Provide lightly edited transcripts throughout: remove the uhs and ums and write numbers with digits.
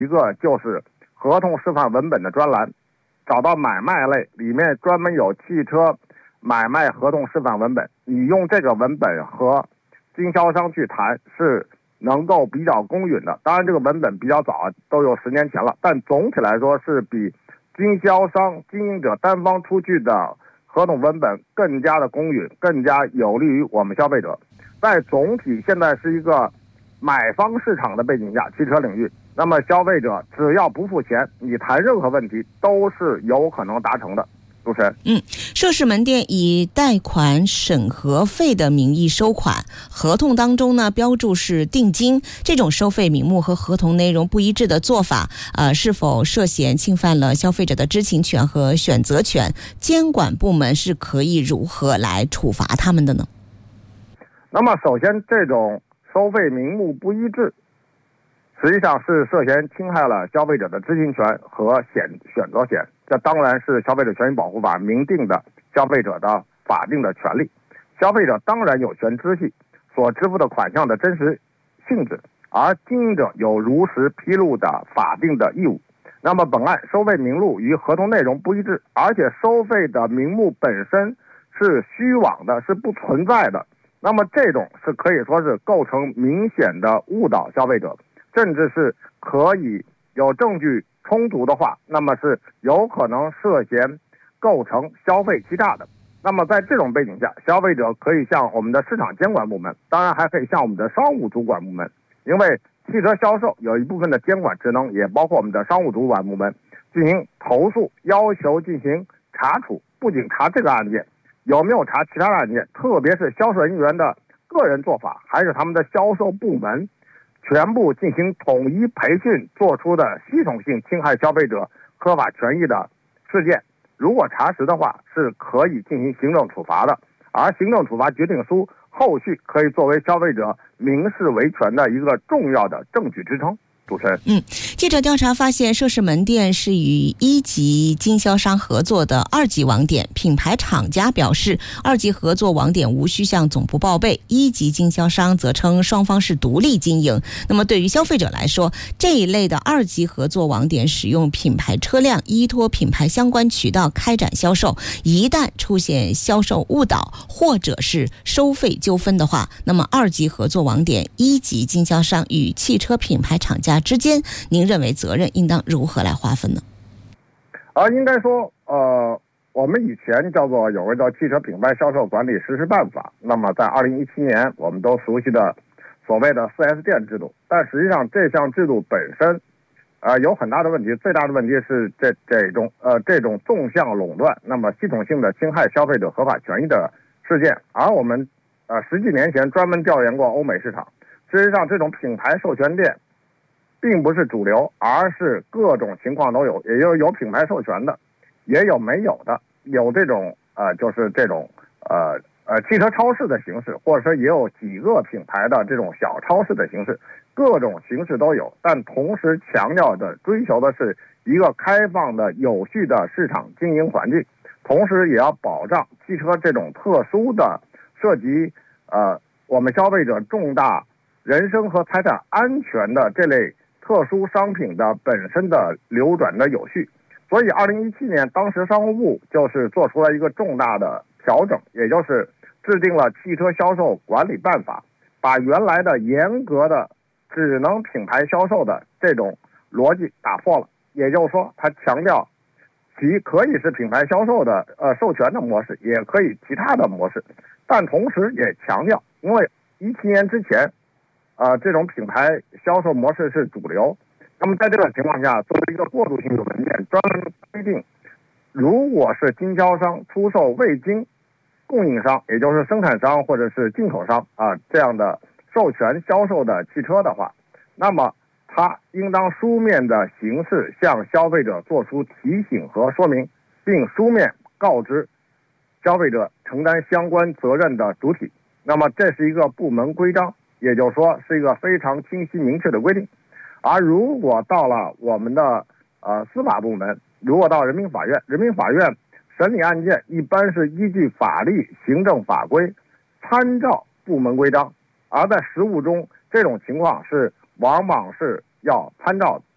一个就是合同示范文本的专栏，找到买卖类，里面专门有汽车买卖合同示范文本，你用这个文本和经销商去谈是能够比较公允的。当然这个文本比较早，都有10年前了，但总体来说是比经销商经营者单方出具的合同文本更加的公允，更加有利于我们消费者。在总体现在是一个买方市场的背景下，汽车领域，那么消费者只要不付钱，你谈任何问题都是有可能达成的。主持人， 涉事门店以贷款审核费的名义收款，合同当中呢标注是定金，这种收费名目和合同内容不一致的做法，是否涉嫌侵犯了消费者的知情权和选择权？监管部门是可以如何来处罚他们的呢？ 那么首先，这种收费名目不一致，实际上是涉嫌侵害了消费者的知情权和选择权。这当然是消费者权益保护法明定的消费者的法定的权利。消费者当然有权知悉所支付的款项的真实性质，而经营者有如实披露的法定的义务。那么本案收费名录与合同内容不一致，而且收费的名目本身是虚妄的，是不存在的，那么这种是可以说是构成明显的误导消费者，甚至是可以有证据充足的话，那么是有可能涉嫌构成消费欺诈的。那么在这种背景下，消费者可以向我们的市场监管部门，当然还可以向我们的商务主管部门，因为汽车销售有一部分的监管职能也包括我们的商务主管部门，进行投诉，要求进行查处，不仅查这个案件，有没有查其他的案件，特别是销售人员的个人做法，还是他们的销售部门全部进行统一培训做出的系统性侵害消费者合法权益的事件，如果查实的话，是可以进行行政处罚的。而行政处罚决定书后续可以作为消费者民事维权的一个重要的证据支撑。主持人， 记者调查发现，涉事门店是与1级经销商合作的2级网点，品牌厂家表示2级合作网点无需向总部报备，1级经销商则称双方是独立经营。那么对于消费者来说，这一类的2级合作网点使用品牌车辆依托品牌相关渠道开展销售，一旦出现销售误导或者是收费纠纷的话，那么2级合作网点、1级经销商与汽车品牌厂家之间，您认为责任应当如何来划分呢？ 应该说，我们以前有个叫汽车品牌销售管理实施办法，那么在2017年我们都熟悉的所谓的 4S 店制度，但实际上这项制度本身有很大的问题，最大的问题是这种纵向垄断，那么系统性的侵害消费者合法权益的事件。而我们10几年前专门调研过欧美市场，事实上这种品牌授权店并不是主流，而是各种情况都有，也就是有品牌授权的，也有没有的，有这种就是这种汽车超市的形式，或者说也有几个品牌的这种小超市的形式，各种形式都有，但同时强调的追求的是一个开放的有序的市场经营环境，同时也要保障汽车这种特殊的涉及我们消费者重大人身和财产安全的这类特殊商品的本身的流转的有序。所以2017年当时商务部就是做出了一个重大的调整，也就是制定了汽车销售管理办法，把原来的严格的只能品牌销售的这种逻辑打破了。也就是说，它强调其可以是品牌销售的授权的模式，也可以其他的模式，但同时也强调，因为17年之前这种品牌销售模式是主流，那么在这个情况下，作为一个过渡性的文件，专门规定，如果是经销商出售未经供应商，也就是生产商或者是进口商这样的授权销售的汽车的话，那么他应当书面的形式向消费者做出提醒和说明，并书面告知消费者承担相关责任的主体。那么这是一个部门规章，也就是说是一个非常清晰明确的规定。而如果到了我们的司法部门，如果到人民法院，人民法院审理案件一般是依据法律行政法规参照部门规章，而在实务中这种情况是往往是要参照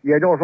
也就是说